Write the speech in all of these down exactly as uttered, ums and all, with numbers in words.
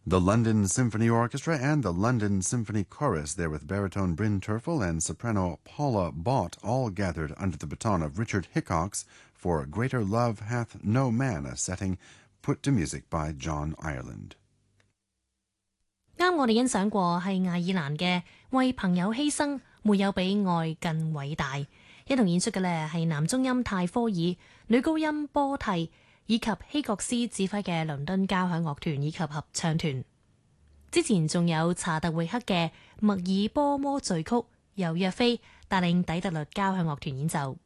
The London Symphony Orchestra and the London Symphony Chorus, there with baritone Bryn Terfel and soprano Paula Bott, all gathered under the baton of Richard Hickox for Greater Love Hath No Man, a setting put to music by John Ireland. 啱我哋欣賞過係愛爾蘭嘅為朋友犧牲，沒有比愛更偉大。一同演出嘅呢係男中音泰科爾、女高音波蒂以及希國斯指揮嘅倫敦交響樂團以及合唱團。之前仲有查特惠克嘅默爾波摩序曲，由約菲帶領底特律交響樂團演奏。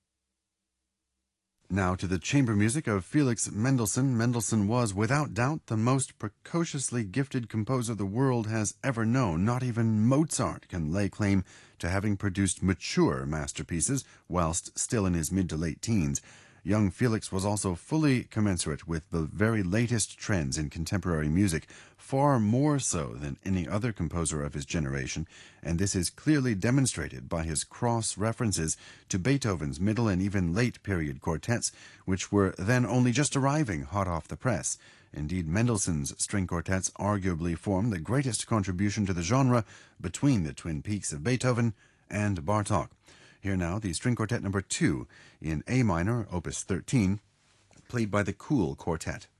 Now to the chamber music of Felix Mendelssohn. Mendelssohn was, without doubt, the most precociously gifted composer the world has ever known. Not even Mozart can lay claim to having produced mature masterpieces whilst still in his mid to late teens. Young Felix was also fully commensurate with the very latest trends in contemporary music, far more so than any other composer of his generation, and this is clearly demonstrated by his cross-references to Beethoven's middle and even late-period quartets, which were then only just arriving hot off the press. Indeed, Mendelssohn's string quartets arguably form the greatest contribution to the genre between the twin peaks of Beethoven and Bartók. Here now, the string quartet number two in A minor, opus thirteen, played by the Kuhl Quartet.